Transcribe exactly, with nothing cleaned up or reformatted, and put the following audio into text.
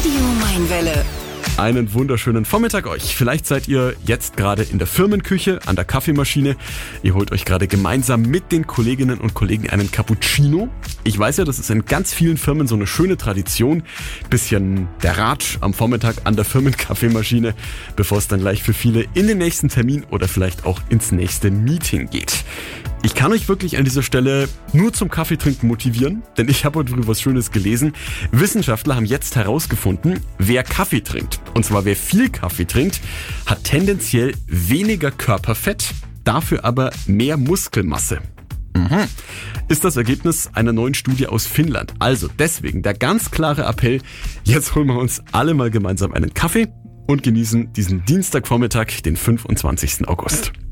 Radio Mainwelle. Einen wunderschönen Vormittag euch. Vielleicht seid ihr jetzt gerade in der Firmenküche, an der Kaffeemaschine. Ihr holt euch gerade gemeinsam mit den Kolleginnen und Kollegen einen Cappuccino. Ich weiß ja, das ist in ganz vielen Firmen so eine schöne Tradition. Bisschen der Ratsch am Vormittag an der Firmenkaffeemaschine, bevor es dann gleich für viele in den nächsten Termin oder vielleicht auch ins nächste Meeting geht. Ich kann euch wirklich an dieser Stelle nur zum Kaffeetrinken motivieren, denn ich habe heute drüber was Schönes gelesen. Wissenschaftler haben jetzt herausgefunden, wer Kaffee trinkt, und zwar wer viel Kaffee trinkt, hat tendenziell weniger Körperfett, dafür aber mehr Muskelmasse. Mhm. Ist das Ergebnis einer neuen Studie aus Finnland. Also deswegen der ganz klare Appell, jetzt holen wir uns alle mal gemeinsam einen Kaffee und genießen diesen Dienstagvormittag, den fünfundzwanzigsten August.